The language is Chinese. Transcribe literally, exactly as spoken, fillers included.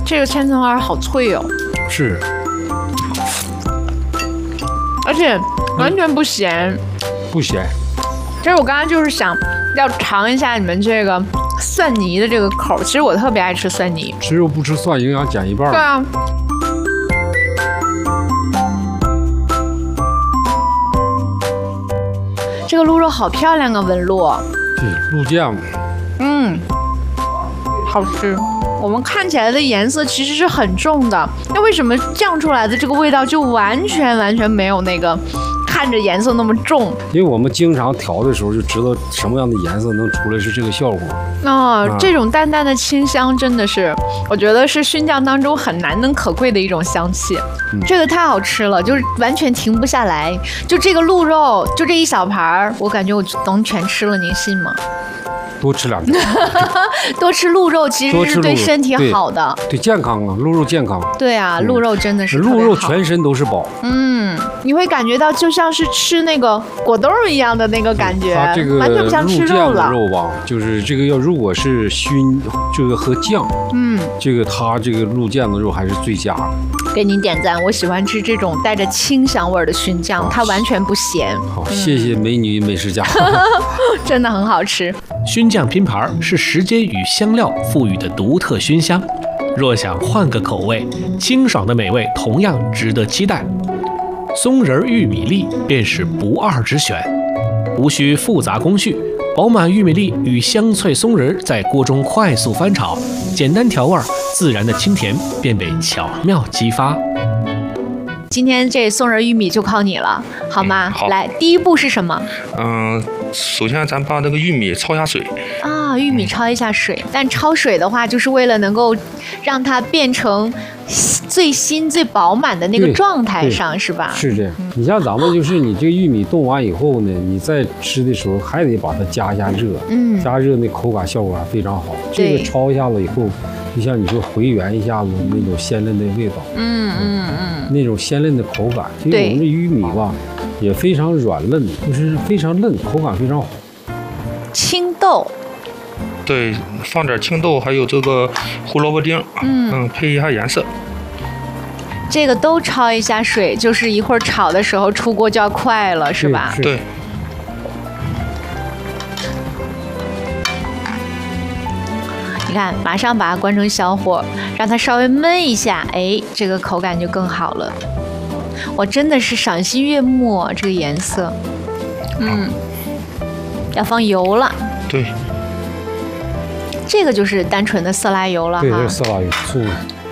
这个千层耳好脆哦。 是。 而且完全不咸。 不咸。 其实我刚刚就是想要尝一下你们这个蒜泥的这个口，其实我特别爱吃蒜泥。 吃肉不吃蒜，营养减一半。 对啊。这个鹿肉好漂亮啊，纹路。 对，鹿酱。 嗯，好吃。我们看起来的颜色其实是很重的，那为什么酱出来的这个味道就完全完全没有那个看着颜色那么重？ 因为我们经常调的时候就知道什么样的颜色能出来是这个效果。 哦，嗯、这种淡淡的清香真的是，我觉得是熏酱当中很难能可贵的一种香气。嗯、这个太好吃了，就是完全停不下来。就这个鹿肉，就这一小盘儿，我感觉我能全吃了，您信吗？ 多吃两条， 多吃鹿肉其实是对身体好的， 对, 对健康啊，鹿肉健康。 对啊，鹿肉真的是特别好， 鹿肉全身都是宝。 嗯，你会感觉到就像是吃那个果冻一样的那个感觉， 它这个完全不像吃肉了。 肉吧，就是这个要如果是熏这个和酱，嗯，这个它这个鹿酱的肉还是最佳的。 给您点赞，我喜欢吃这种带着清香味的熏酱，它完全不咸。 好，嗯、谢谢美女美食家， 真的很好吃。 熏酱拼盘是时间与香料赋予的独特熏香，若想换个口味，清爽的美味同样值得期待。松仁玉米粒便是不二之选，无需复杂工序，饱满玉米粒与香脆松仁在锅中快速翻炒，简单调味，自然的清甜便被巧妙激发。 今天这松仁玉米就靠你了，好吗？ 嗯、好， 来，第一步是什么？ 嗯，首先咱把这个玉米焯一下水。 啊，玉米焯一下水，但焯水的话，就是为了能够让它变成最新、最饱满的那个状态上，是吧？ 是这样。你像咱们就是你这个玉米冻完以后呢，你在吃的时候还得把它加一下热，嗯，加热那口感效果还非常好。这个焯一下子以后，就像你说回原一下子那种鲜嫩的味道，嗯嗯嗯，那种鲜嫩的口感。因为我们这玉米吧也非常软嫩，就是非常嫩，口感非常好。 青豆。 对，放点青豆，还有这个胡萝卜丁，嗯嗯，配一下颜色。 这个都焯一下水，就是一会儿炒的时候出锅就要快了，是吧？ 对。 你看，马上把它关成小火，让它稍微焖一下，哎，这个口感就更好了。我真的是赏心悦目，这个颜色。嗯，要放油了。 对。 这个就是单纯的色拉油了哈。 对，这是色拉油，醋。